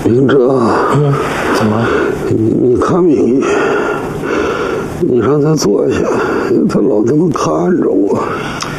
明哲， 怎么？ 你看明义，你让他坐下，他老这么看着我。